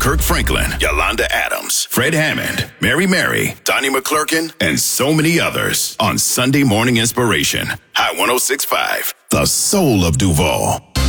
Kirk Franklin, Yolanda Adams, Fred Hammond, Mary, Donnie McClurkin, and so many others on Sunday Morning Inspiration. High 106.5, the soul of Duval.